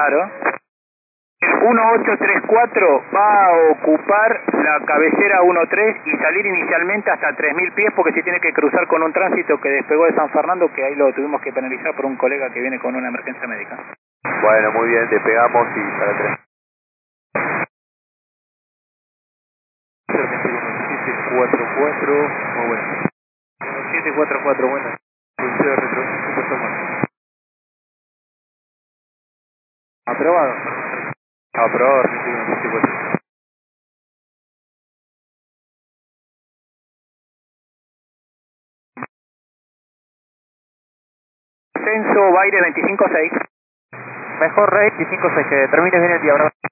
Claro. El 1834 va a ocupar la cabecera 13 y salir inicialmente hasta 3000 pies porque se tiene que cruzar con un tránsito que despegó de San Fernando, que ahí lo tuvimos que penalizar por un colega que viene con una emergencia médica. Bueno, muy bien, despegamos y para 3. 1744, muy bueno. 1744, bueno. Pulseo de retroceso, toma. Aprobado. Aprobado, 1744. Ascenso Baire 256. Mejor Rey 25-6, que termines bien el día, ¿verdad?